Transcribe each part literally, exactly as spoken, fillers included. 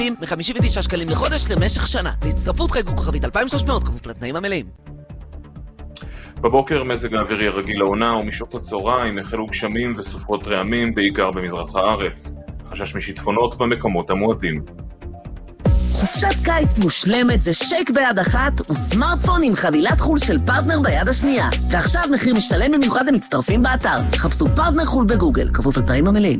ו-חמישים ותשעה שקלים לחודש למשך שנה. להצטרפות חייגו כוכבית אלפיים ושלוש מאות כפוף לתנאים המלאים. בבוקר מזג האוויר יהיה רגיל לעונה ומשעות הצהריים החלו גשמים וסופות רעמים בעיקר במזרח הארץ. חשש משיטפונות במקומות המועדים. חופשת קיץ מושלמת זה שייק ביד אחת וסמארטפון עם חבילת חול של פרטנר ביד השנייה. ועכשיו מחיר משתלם במיוחד למצטרפים באתר. חפשו פרטנר חול בגוגל, כפוף לתנאים המלאים.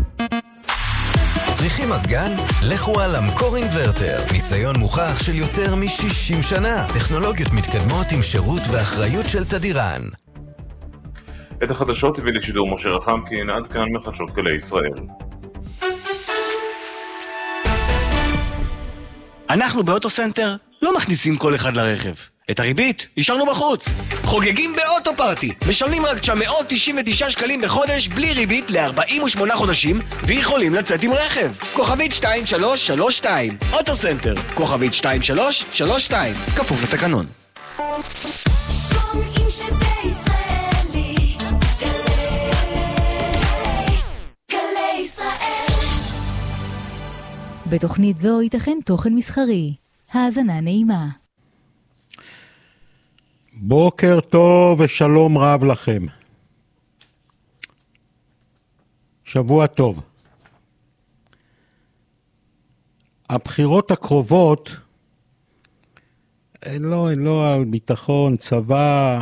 צריכים מזגן? לכו על אמקור אינברטר. ניסיון מוכח של יותר מ-שישים שנה. טכנולוגיות מתקדמות עם שירות ואחריות של תדירן. את החדשות הביא לשידור משה רחמקין, עד כאן מחדשות גלי ישראל. אנחנו באוטוסנטר לא מכניסים כל אחד לרכב. את הריבית השארנו בחוץ. חוגגים באוטופארטי. משלמים רק תשע מאות תשעים ותשעה שקלים בחודש בלי ריבית ל-ארבעים ושמונה חודשים ויכולים לצאת עם רכב. כוכבית שתיים שלוש שלוש שתיים. אוטוסנטר. כוכבית שתיים שלוש שלוש שתיים. כפוף לתקנון. שומעים שזה ישראלי. גלי ישראל. בתוכנית זו ייתכן תוכן מסחרי. האזנה נעימה. בוקר טוב ושלום רב לכם. שבוע טוב. הבחירות הקרובות הן לא, הן לא על ביטחון, צבא,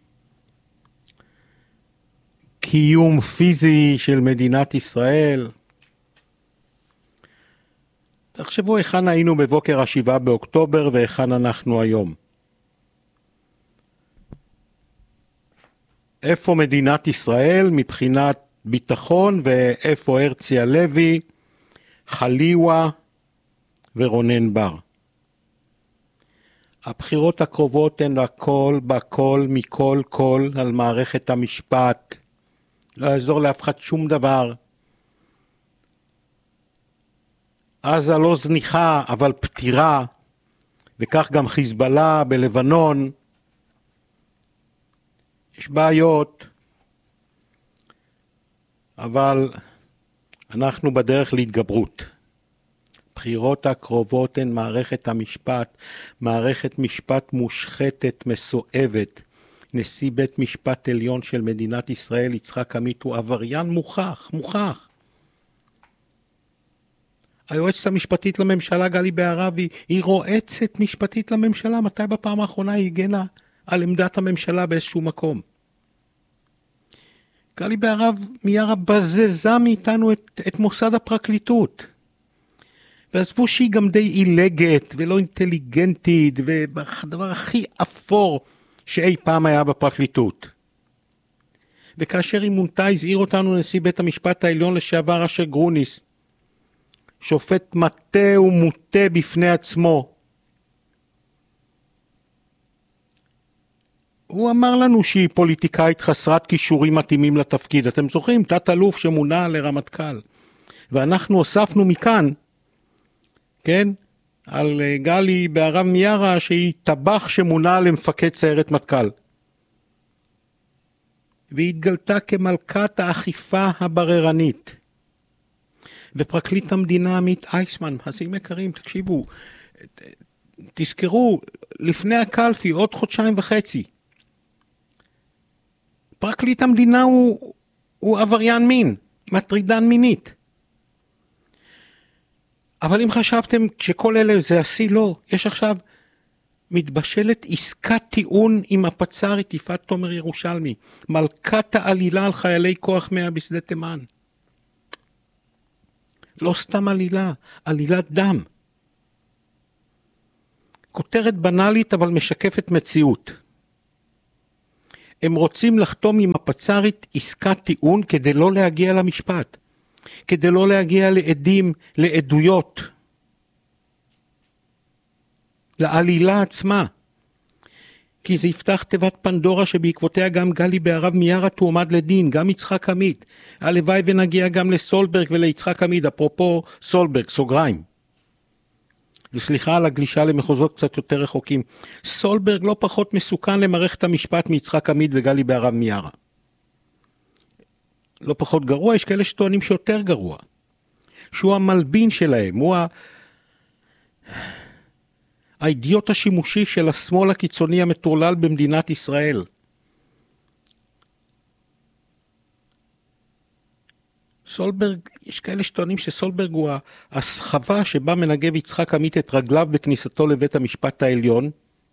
קיום פיזי של מדינת ישראל. תחשבו היכן היינו בבוקר השבעה באוקטובר והיכן אנחנו היום. איפה מדינת ישראל מבחינת ביטחון ואיפה הרצי הלוי, חליווה ורונן בר. הבחירות הקרובות הן הכל בכל מכל כל על מערכת המשפט. לא יעזור לאף אחד שום דבר. עזה לא זניחה אבל פתירה, וכך גם חיזבאללה בלבנון. יש בעיות, אבל אנחנו בדרך להתגברות. בחירות הקרובות הן מערכת המשפט, מערכת משפט מושחתת, מסואבת. נשיא בית משפט עליון של מדינת ישראל, יצחק עמית, הוא עבריין מוכח, מוכח. היועצת המשפטית לממשלה, גלי בהרבי, היא רועצת משפטית לממשלה. מתי בפעם האחרונה היא הגנה על עמדת הממשלה באיזשהו מקום? גלי בהרב מיארה בזזה מאיתנו את, את מוסד הפרקליטות. ועזבו שהיא גם די אילגת ולא אינטליגנטית, והדבר הכי אפור שאי פעם היה בפרקליטות. וכאשר היא מונתה, הזהיר אותנו נשיא בית המשפט העליון לשעבר אשר גרוניס, שופט מטה ומוטה בפני עצמו. הוא אמר לנו שהיא פוליטיקאית חסרת כישורים מתאימים לתפקיד. אתם זוכרים? תת אלוף שמונה לרמטכ"ל. ואנחנו הוספנו מכאן, כן, על גלי בהרב מיארה, שהיא טבח שמונה למפקד סיירת מטכ"ל. והיא התגלתה כמלכת האכיפה הבררנית. ופרקליט המדינה עמית אייסמן, חסים יקרים, תקשיבו, תזכרו, לפני הקלפי, עוד חודשיים וחצי, פרקליט המדינה הוא, הוא עבריין מין, מטרידן מינית. אבל אם חשבתם שכל אלה זה עשי, לא, יש עכשיו מתבשלת עסקת טיעון עם הפצ"רית יפעת תומר ירושלמי, מלכת העלילה על חיילי כוח מאה בשדה תימן. לא סתם עלילה, עלילת דם. כותרת בנאלית אבל משקפת מציאות. הם רוצים לחתום עם הפצ"רית עסקת טיעון כדי לא להגיע למשפט, כדי לא להגיע לעדים, לעדויות, לעלילה עצמה. כי זה יפתח תיבת פנדורה שבעקבותיה גם גלי בהרב מיארה תועמד לדין, גם יצחק עמית. הלוואי ונגיע גם לסולברג וליצחק עמית, אפרופו סולברג, סוגריים. וסליחה על הגלישה למחוזות קצת יותר רחוקים. סולברג לא פחות מסוכן למערכת המשפט מיצחק עמית וגלי בהרב מיארה. לא פחות גרוע, יש כאלה שטוענים שיותר גרוע. שהוא המלבין שלהם, הוא האידיוט השימושי של השמאל הקיצוני המטורלל במדינת ישראל. סולברג, יש כאלה שטוענים שסולברג הוא הסחבה שבה מנגב יצחק עמית את רגליו בכניסתו לבית המשפט העליון,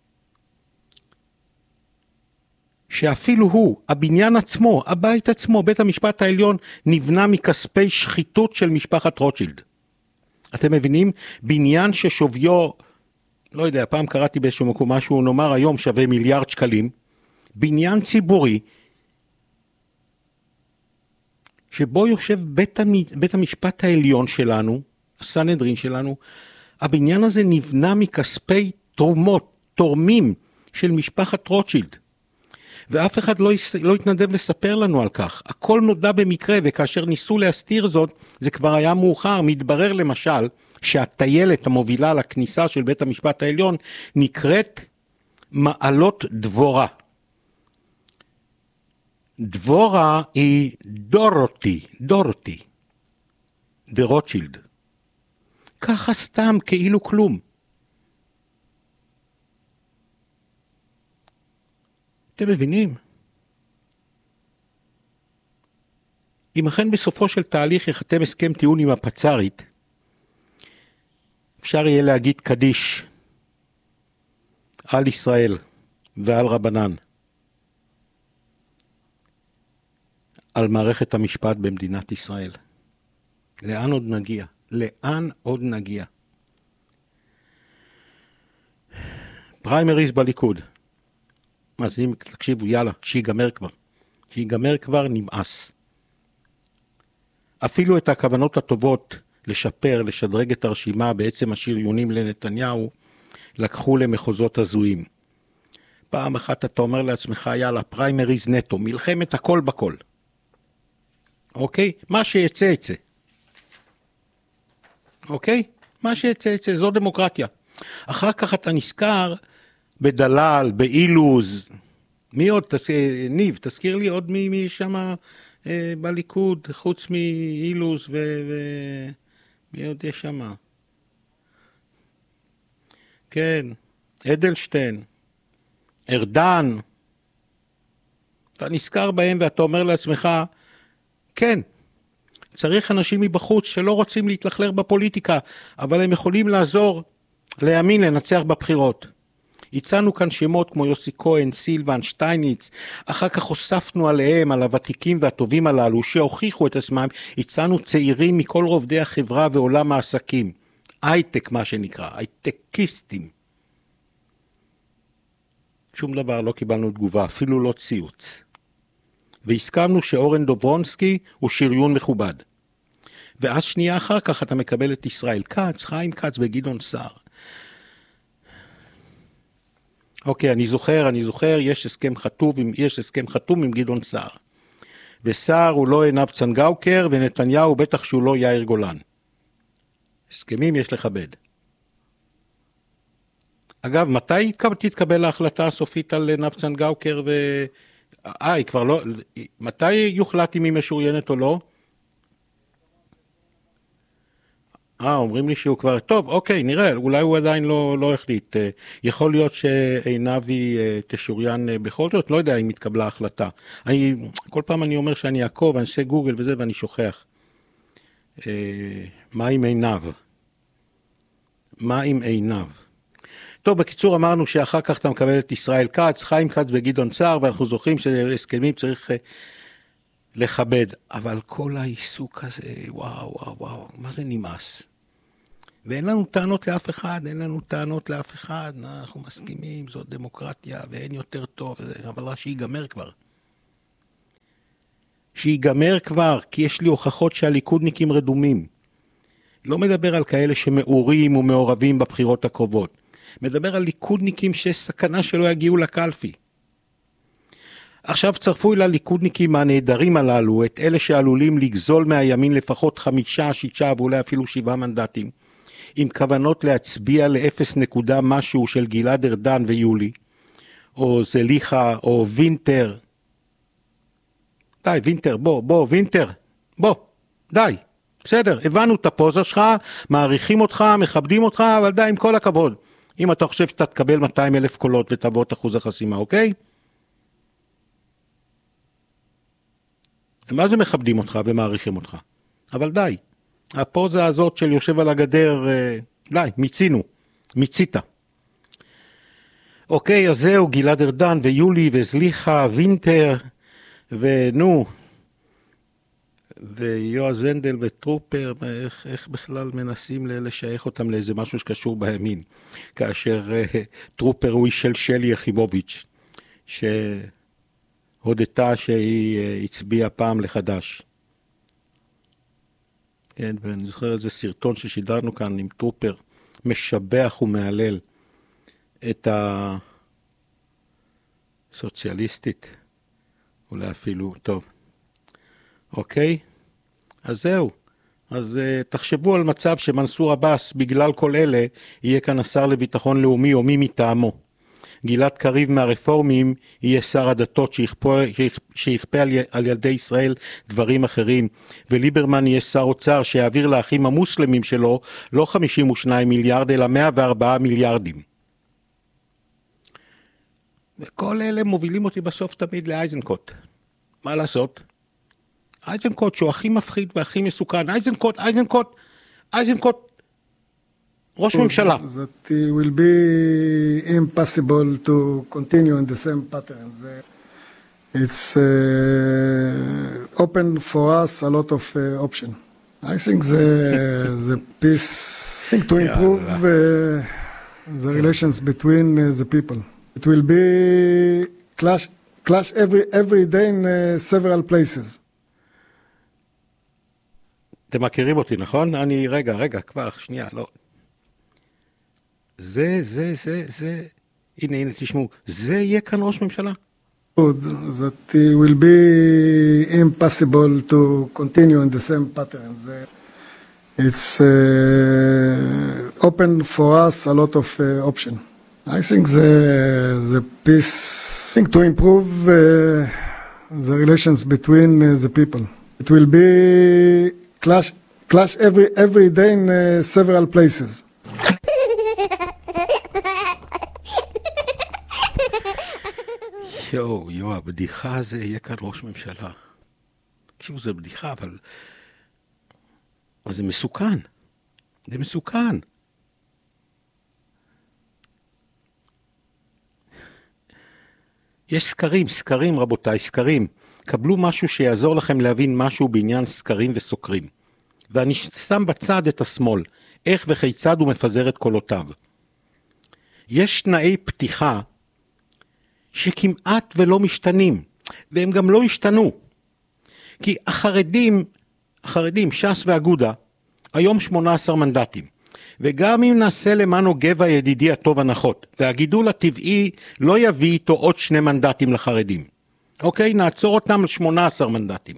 שאפילו הוא, הבניין עצמו, הבית עצמו, בית המשפט העליון, נבנה מכספי שחיתות של משפחת רוטשילד. אתם מבינים? בניין ששוויו, לא יודע, פעם קראתי באיזשהו מקום משהו, נאמר היום שווה מיליארד שקלים, בניין ציבורי, שבו יושב בית, המ... בית המשפט העליון שלנו, הסנהדרין שלנו, הבניין הזה נבנה מכספי תרומות, תורמים של משפחת רוטשילד. ואף אחד לא, יש... לא התנדב לספר לנו על כך. הכל נודע במקרה, וכאשר ניסו להסתיר זאת, זה כבר היה מאוחר. מתברר למשל שהטיילת המובילה לכניסה של בית המשפט העליון נקראת מעלות דבורה. דבורה היא דורותי, דורותי, דה רוטשילד. ככה סתם, כאילו כלום. אתם מבינים? אם אכן בסופו של תהליך יחתם הסכם טיעון עם הפצרית, אפשר יהיה להגיד קדיש על ישראל ועל רבנן. על מערכת המשפט במדינת ישראל. לאן עוד נגיע? לאן עוד נגיע? פריימריז בליכוד. אז אם תקשיבו, יאללה, שיגמר כבר. שיגמר כבר, נמאס. אפילו את הכוונות הטובות לשפר, לשדרג את הרשימה, בעצם השריונים לנתניהו, לקחו למחוזות הזויים. פעם אחת אתה אומר לעצמך, יאללה, פריימריז נטו, מלחמת הכל בכל. אוקיי? מה שיצא יצא. אוקיי? מה שיצא יצא, זו דמוקרטיה. אחר כך אתה נזכר בדלל, באילוז. מי עוד? תס... ניב, תזכיר לי עוד מי, מי שמה אה, בליכוד, חוץ מאילוז ו... ו... מי עוד יש שמה? כן, אדלשטיין, ארדן. אתה נזכר בהם ואתה אומר לעצמך, כן, צריך אנשים מבחוץ שלא רוצים להתלכלר בפוליטיקה, אבל הם יכולים לעזור לימין לנצח בבחירות. הצענו כאן שמות כמו יוסי כהן, סילבן, שטייניץ, אחר כך הוספנו עליהם, על הוותיקים והטובים הללו שהוכיחו את עצמם, הצענו צעירים מכל רובדי החברה ועולם העסקים, הייטק מה שנקרא, הייטקיסטים. שום דבר לא קיבלנו תגובה, אפילו לא ציוץ. והסכמנו שאורן דוברונסקי הוא שריון מכובד. ואז שנייה אחר כך אתה מקבל את ישראל כץ, חיים כץ וגדעון סער. אוקיי, אני זוכר, אני זוכר, יש הסכם חתום, יש הסכם חתום עם גדעון סער. וסער הוא לא עינב צנגאוקר, ונתניהו בטח שהוא לא יאיר גולן. הסכמים יש לכבד. אגב, מתי תתקבל ההחלטה הסופית על עינב צנגאוקר ו... אה, היא כבר לא... מתי יוחלט אם היא משוריינת או לא? אה, אומרים לי שהוא כבר... טוב, אוקיי, נראה, אולי הוא עדיין לא, לא החליט. יכול להיות שעינב היא תשוריין בכל זאת, לא יודע אם התקבלה ההחלטה. אני, כל פעם אני אומר שאני אעקוב, אני עושה גוגל וזה ואני שוכח. מה עם עינב? מה עם עינב? טוב, בקיצור אמרנו שאחר כך אתה מקבל את ישראל כץ, חיים כץ וגדעון סער, ואנחנו זוכרים שהסכמים צריך לכבד. אבל כל העיסוק הזה, וואו, וואו, וואו, מה זה נמאס? ואין לנו טענות לאף אחד, אין לנו טענות לאף אחד, אנחנו מסכימים, זאת דמוקרטיה, ואין יותר טוב, אבל רק שיגמר כבר. שיגמר כבר, כי יש לי הוכחות שהליכודניקים רדומים. לא מדבר על כאלה שמעורים ומעורבים בבחירות הקרובות. מדבר על ליכודניקים שיש סכנה שלא יגיעו לקלפי. עכשיו צרפו אל הליכודניקים הנהדרים הללו, את אלה שעלולים לגזול מהימין לפחות חמישה, שישה ואולי אפילו שבעה מנדטים, עם כוונות להצביע לאפס נקודה משהו של גלעד ארדן ויולי, או זליחה, או וינטר. די, וינטר, בוא, בוא, וינטר, בוא, די, בסדר, הבנו את הפוזה שלך, מעריכים אותך, מכבדים אותך, אבל די, עם כל הכבוד. אם אתה חושב שאתה תקבל מאתיים אלף קולות ותבוא את אחוז החסימה, אוקיי? מה זה מכבדים אותך ומעריכים אותך? אבל די, הפוזה הזאת של יושב על הגדר, די, מיצינו, מיצית. אוקיי, אז זהו, גלעד ארדן ויולי וזליחה, וינטר, ונו, ויועז הנדל וטרופר, איך, איך בכלל מנסים לשייך אותם לאיזה משהו שקשור בימין, כאשר uh, טרופר הוא איש של שלי יחימוביץ', שהודתה שהיא uh, הצביעה פעם לחדש. כן, ואני זוכר איזה סרטון ששידרנו כאן עם טרופר, משבח ומעלל את הסוציאליסטית, אולי אפילו, טוב. אוקיי? אז זהו. אז uh, תחשבו על מצב שמנסור עבאס, בגלל כל אלה, יהיה כאן השר לביטחון לאומי או מי מטעמו. גלעד קריב מהרפורמים יהיה שר הדתות שיכפה, שיכפה על, על ילדי ישראל דברים אחרים, וליברמן יהיה שר אוצר שיעביר לאחים המוסלמים שלו לא חמישים ושניים מיליארד אלא מאה וארבעה מיליארדים. וכל אלה מובילים אותי בסוף תמיד לאייזנקוט. מה לעשות? אייזנקוט שהוא הכי מפחיד והכי מסוכן. אייזנקוט, אייזנקוט, אייזנקוט, ראש ממשלה. That will be impossible to continue in the same pattern. It's uh, open for us a lot of uh, option. I think the the peace to improve uh, the relations between uh, the people. It will be clash clash every every day in uh, several places. אתם מכירים אותי, נכון? אני, רגע, רגע, כבר, שנייה, לא. זה, זה, זה, זה, הנה, הנה, תשמעו, זה יהיה כאן ראש ממשלה? That will be impossible to continue in the same pattern. It's uh, open for us a lot of uh, option. I think the the peace to improve uh, the relations between uh, the people. It will be clash clash every every day in uh, several places. יו, יו, הבדיחה הזה יהיה כאן ראש ממשלה. תקשיבו, זה בדיחה, אבל... אבל זה מסוכן. זה מסוכן. יש סקרים, סקרים רבותיי, סקרים. קבלו משהו שיעזור לכם להבין משהו בעניין סקרים וסוקרים. ואני שם בצד את השמאל, איך וכיצד הוא מפזר את קולותיו. יש תנאי פתיחה שכמעט ולא משתנים, והם גם לא השתנו. כי החרדים, החרדים, ש"ס ואגודה, היום שמונה עשר מנדטים. וגם אם נעשה למנו גבע ידידי הטוב הנחות, והגידול הטבעי לא יביא איתו עוד שני מנדטים לחרדים. אוקיי, נעצור אותם על שמונה עשר מנדטים.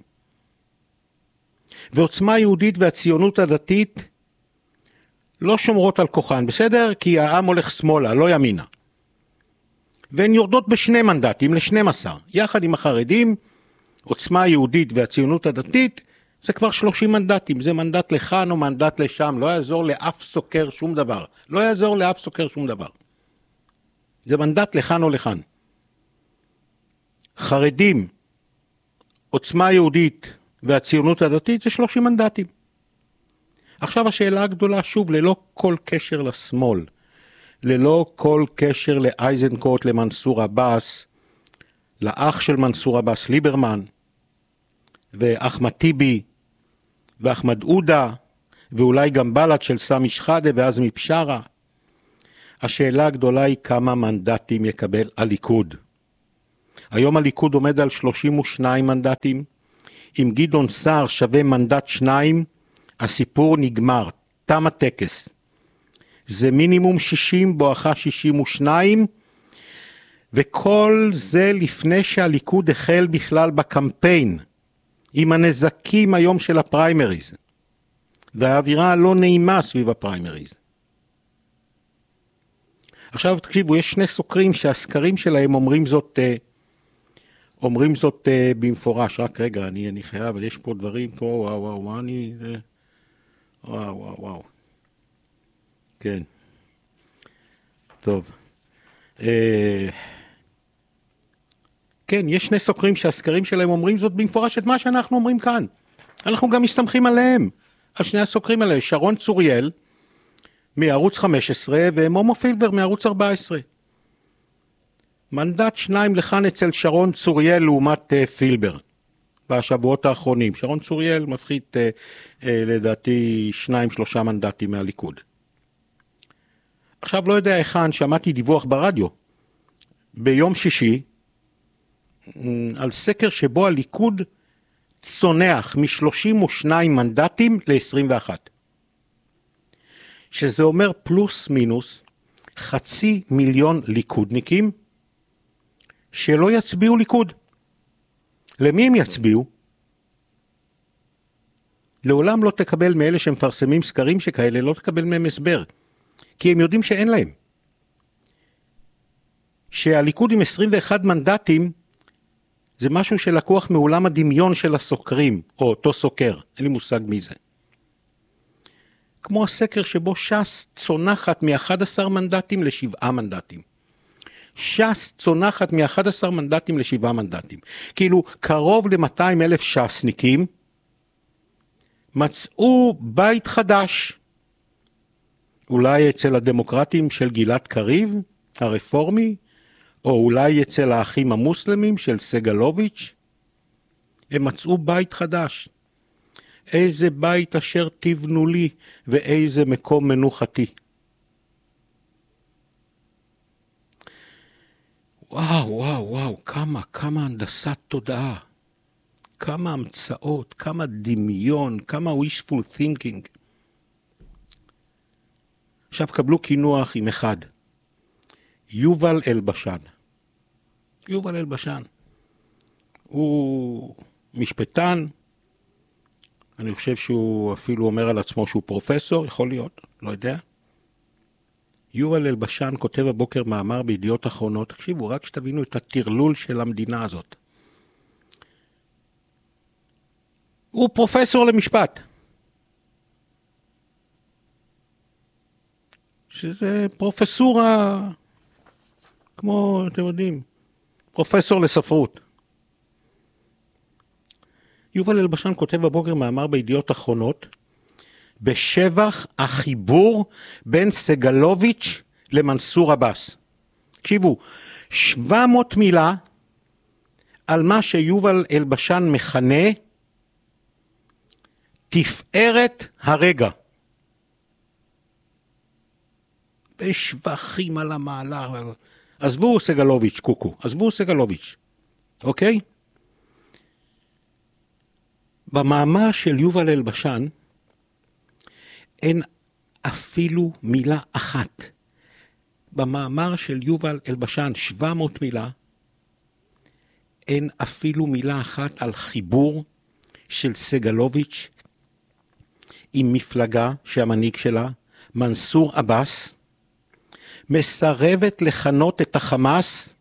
ועוצמה יהודית והציונות הדתית לא שומרות על כוחן, בסדר? כי העם הולך שמאלה, לא ימינה. והן יורדות בשני מנדטים, ל-שנים עשר. יחד עם החרדים, עוצמה יהודית והציונות הדתית, זה כבר שלושים מנדטים. זה מנדט לכאן או מנדט לשם. לא יעזור לאף סוקר שום דבר. לא יעזור לאף סוקר שום דבר. זה מנדט לכאן או לכאן. חרדים, עוצמה יהודית והציונות הדתית, זה שלושים מנדטים. עכשיו השאלה הגדולה, שוב, ללא כל קשר לשמאל, ללא כל קשר לאייזנקוט, למנסור עבאס, לאח של מנסור עבאס, ליברמן, ואחמד טיבי, ואחמד עודה, ואולי גם בל"ד של סמי שחאדה ועזמי בשארה. השאלה הגדולה היא כמה מנדטים יקבל הליכוד. היום הליכוד עומד על שלושים ושניים מנדטים. אם גדעון סער שווה מנדט שניים, הסיפור נגמר, תם הטקס. זה מינימום שישים בואכה שישים ושניים, וכל זה לפני שהליכוד החל בכלל בקמפיין, עם הנזקים היום של הפריימריז, והאווירה הלא נעימה סביב הפריימריז. עכשיו תקשיבו, יש שני סוקרים שהסקרים שלהם אומרים זאת, אומרים זאת במפורש. רק רגע, אני, אני חייב, אבל יש פה דברים פה, וואו, וואו, מה אני... וואו, וואו, וואו. כן. טוב. אה... כן, יש שני סוקרים שהסקרים שלהם אומרים זאת במפורש את מה שאנחנו אומרים כאן. אנחנו גם מסתמכים עליהם, על שני הסוקרים האלה, שרון צוריאל מערוץ חמש עשרה ומומו פילבר מערוץ ארבע עשרה. מנדט שניים לכאן אצל שרון צוריאל לעומת uh, פילבר בשבועות האחרונים. שרון צוריאל מפחית uh, uh, לדעתי שניים שלושה מנדטים מהליכוד. עכשיו לא יודע היכן, שמעתי דיווח ברדיו ביום שישי על סקר שבו הליכוד צונח מ-שלושים ושניים מנדטים ל-עשרים ואחת. שזה אומר פלוס מינוס חצי מיליון ליכודניקים שלא יצביעו ליכוד. למי הם יצביעו? לעולם לא תקבל מאלה שמפרסמים סקרים שכאלה, לא תקבל מהם הסבר. כי הם יודעים שאין להם. שהליכוד עם עשרים ואחד מנדטים זה משהו שלקוח מעולם הדמיון של הסוקרים, או אותו סוקר, אין לי מושג מי זה. כמו הסקר שבו ש"ס צונחת מ-אחד עשר מנדטים לשבעה מנדטים. ש"ס צונחת מ-אחד עשר מנדטים לשבעה מנדטים. כאילו קרוב ל-מאתיים אלף ש"סניקים מצאו בית חדש. אולי אצל הדמוקרטים של גלעד קריב, הרפורמי, או אולי אצל האחים המוסלמים של סגלוביץ', הם מצאו בית חדש. איזה בית אשר תבנו לי, ואיזה מקום מנוחתי. וואו, וואו, וואו, כמה, כמה הנדסת תודעה. כמה המצאות, כמה דמיון, כמה wishful thinking. עכשיו קבלו כינוח עם אחד. יובל אלבשן. יובל אלבשן. הוא משפטן. אני חושב שהוא אפילו אומר על עצמו שהוא פרופסור, יכול להיות, לא יודע. יובל אלבשן כותב הבוקר מאמר בידיעות אחרונות. תקשיבו, רק שתבינו את התרלול של המדינה הזאת. הוא פרופסור למשפט. שזה פרופסורה, כמו אתם יודעים, פרופסור לספרות. יובל אלבשן כותב בבוקר מאמר בידיעות אחרונות, בשבח החיבור בין סגלוביץ' למנסור עבאס. תקשיבו, שבע מאות מילה על מה שיובל אלבשן מכנה תפארת הרגע. בשבחים על המעלה. עזבו סגלוביץ', קוקו, עזבו סגלוביץ', אוקיי? במאמר של יובל אלבשן אין אפילו מילה אחת. במאמר של יובל אלבשן, שבע מאות מילה, אין אפילו מילה אחת על חיבור של סגלוביץ' עם מפלגה שהמנהיג שלה, מנסור עבאס, מסרבת לכנות את החמאס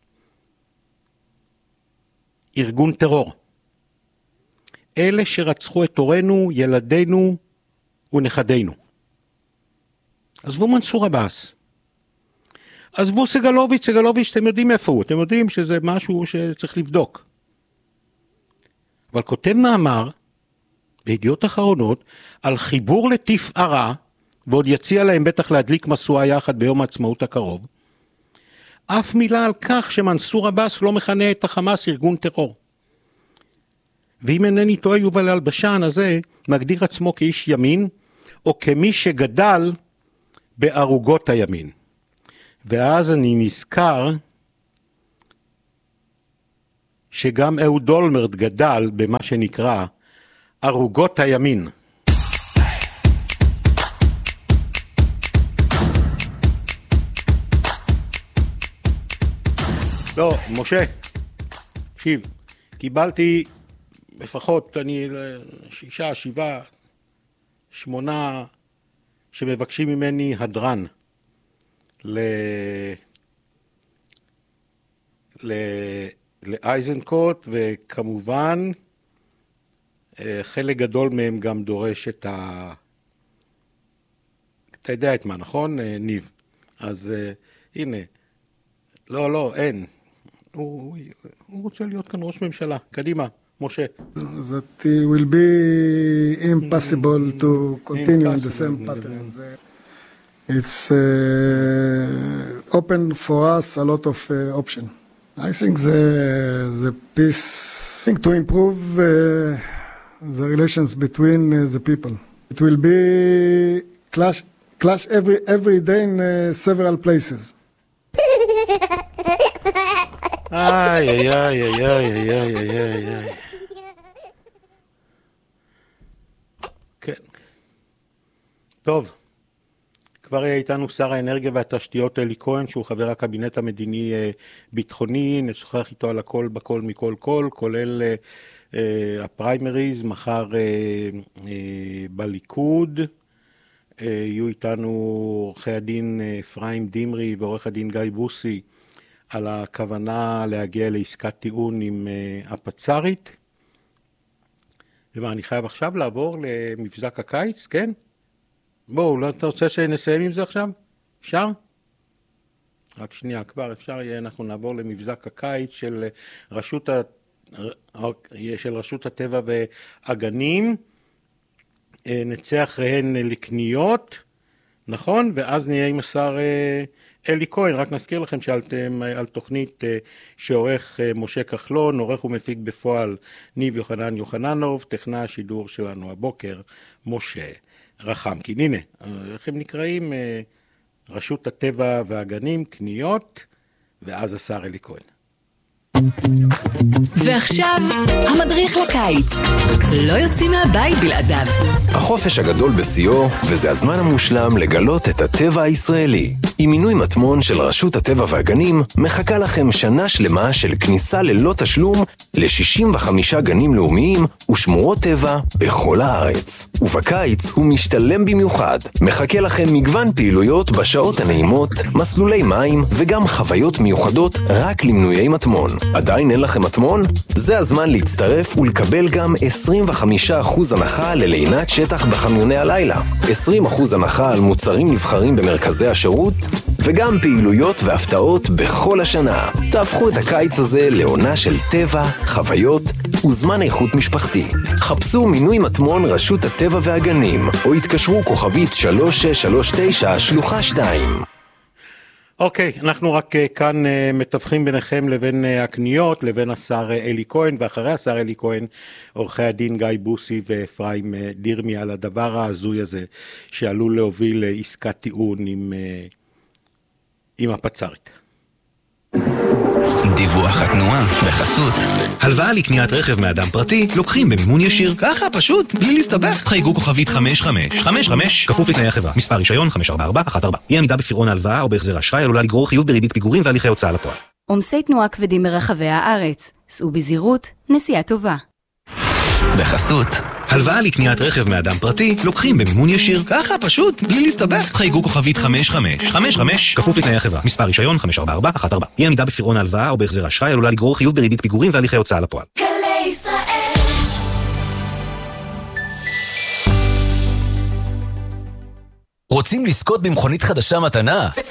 ארגון טרור. אלה שרצחו את הורינו, ילדינו ונכדינו. עזבו מנסור עבאס. עזבו סגלוביץ', סגלוביץ', אתם יודעים איפה הוא, אתם יודעים שזה משהו שצריך לבדוק. אבל כותב מאמר בידיעות אחרונות על חיבור לתפארה, ועוד יציע להם בטח להדליק משואה יחד ביום העצמאות הקרוב, אף מילה על כך שמנסור עבאס לא מכנה את החמאס ארגון טרור. ואם אינני טועה, יובל אלבשן הזה מגדיר עצמו כאיש ימין, או כמי שגדל בערוגות הימין. ואז אני נזכר שגם אהוד אולמרט גדל במה שנקרא ערוגות הימין. לא, משה, תקשיב, קיבלתי לפחות, אני, שישה, שבעה, שמונה, שמבקשים ממני הדרן ל... ל... לאייזנקוט, וכמובן חלק גדול מהם גם דורש את אתה יודע את מה, נכון, ניב? אז הנה, לא, לא, אין. הוא, הוא רוצה להיות כאן ראש ממשלה. קדימה, משה. That it will be impossible to continue in the same pattern. It's uh, open for us a lot of uh, option. I think the the peace thing to improve uh, the relations between uh, the people. It will be clash clash every every day in uh, several places. איי, איי, איי, איי, איי, איי, איי. כן. טוב. כבר היה איתנו שר האנרגיה והתשתיות אלי כהן, שהוא חבר הקבינט המדיני-ביטחוני, נשוחח איתו על הכל בכל מכל כל, כולל uh, הפריימריז, מחר uh, uh, בליכוד. Uh, יהיו איתנו עורכי הדין אפרים דמרי ועורך הדין גיא בוסי, על הכוונה להגיע לעסקת טיעון עם uh, הפצרית. ומה, אני חייב עכשיו לעבור למבזק הקיץ, כן? בואו, לא, אתה רוצה שנסיים עם זה עכשיו? אפשר? רק שנייה, כבר אפשר יהיה, אנחנו נעבור למבזק הקיץ של רשות, ה... של רשות הטבע והגנים, נצא אחריהן לקניות, נכון? ואז נהיה עם השר אלי כהן. רק נזכיר לכם שאלתם על תוכנית שעורך משה כחלון, עורך ומפיק בפועל ניב יוחנן יוחננוב, טכנאי השידור שלנו הבוקר, משה רחמקין. הנה, איך הם נקראים? רשות הטבע והגנים, קניות, ואז השר אלי כהן. ועכשיו, המדריך לקיץ. לא יוצאים מהבית בלעדיו. החופש הגדול בשיאו, וזה הזמן המושלם לגלות את הטבע הישראלי. עם מינוי מטמון של רשות הטבע והגנים, מחכה לכם שנה שלמה של כניסה ללא תשלום ל-שישים וחמישה גנים לאומיים ושמורות טבע בכל הארץ. ובקיץ הוא משתלם במיוחד. מחכה לכם מגוון פעילויות בשעות הנעימות, מסלולי מים וגם חוויות מיוחדות רק למנויי מטמון. עדיין אין לכם מטמון? זה הזמן להצטרף ולקבל גם עשרים וחמישה אחוז הנחה ללינת שטח בחניוני הלילה, עשרים אחוז הנחה על מוצרים נבחרים במרכזי השירות, וגם פעילויות והפתעות בכל השנה. תהפכו את הקיץ הזה לעונה של טבע, חוויות וזמן איכות משפחתי. חפשו מינוי מטמון רשות הטבע והגנים, או התקשרו כוכבית שלוש שש שלוש תשע שלוחה שתיים. אוקיי, okay, אנחנו רק uh, כאן uh, מתווכים ביניכם לבין uh, הקניות, לבין השר uh, אלי כהן, ואחרי השר אלי כהן, עורכי הדין גיא בוסי ואפרים uh, דירמי, על הדבר ההזוי הזה, שעלול להוביל uh, עסקת טיעון עם, uh, עם הפצרית. דיווח התנועה בחסות. הלוואה לקניית רכב מאדם פרטי לוקחים במימון ישיר, ככה פשוט, בלי להסתבך. חייגו כוכבית חמש חמש חמש חמש, כפוף לתנאי החברה. מספר רישיון חמש ארבע ארבע אחת ארבע. אי עמידה בפירעון ההלוואה או בהחזר אשראי עלולה לגרור חיוב בריבית פיגורים והליכי הוצאה לפועל. עומסי תנועה כבדים ברחבי הארץ. סעו בזהירות, נסיעה טובה. בחסות. הלוואה לקניית רכב מאדם פרטי לוקחים במימון ישיר, ככה פשוט, בלי להסתבך. חייגו כוכבית חמש חמש חמש חמש, כפוף לתנאי החברה. מספר רישיון חמש ארבע ארבע אחת ארבע. אי עמידה בפירעון ההלוואה או בהחזר אשראי עלולה לגרור חיוב בריבית פיגורים והליכי הוצאה לפועל. גלי ישראל. רוצים לזכות במכונית חדשה מתנה?